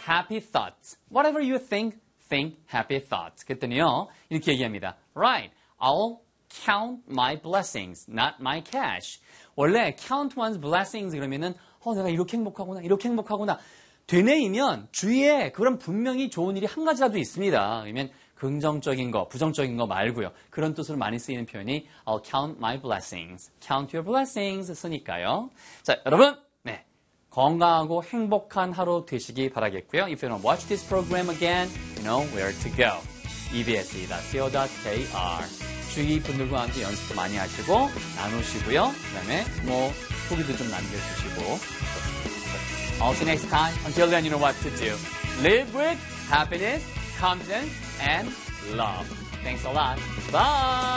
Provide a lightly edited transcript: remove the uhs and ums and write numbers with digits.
happy thoughts. Whatever you think happy thoughts. 그랬더니요, 이렇게 얘기합니다. Right, I'll count my blessings, not my cash. 원래 count one's blessings 그러면은 내가 이렇게 행복하구나 되뇌이면 주위에 그런 분명히 좋은 일이 한 가지라도 있습니다. 그러면 긍정적인 거, 부정적인 거 말고요. 그런 뜻으로 많이 쓰이는 표현이 I'll count my blessings. Count your blessings 쓰니까요. 자, 여러분, 네, 건강하고 행복한 하루 되시기 바라겠고요. If you want to watch this program again, you know where to go. ebs.co.kr 주위 분들과 함께 연습도 많이 하시고 나누시고요. 그다음에 후기도 좀 남겨주시고. I'll see you next time. Until then, you know what to do. Live with happiness, confidence, and love. Thanks a lot. Bye.